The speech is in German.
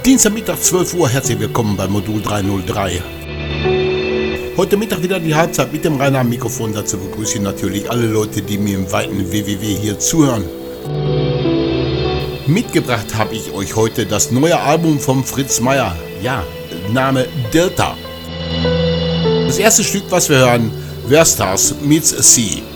Dienstagmittag 12 Uhr, herzlich willkommen bei Modul 303. Heute Mittag wieder die Halbzeit mit dem Rainer am Mikrofon. Dazu begrüße ich natürlich alle Leute, die mir im weiten WWW hier zuhören. Mitgebracht habe ich euch heute das neue Album von Fritz Meier. Ja, Name Delta. Das erste Stück, was wir hören, Verstars meets Sea.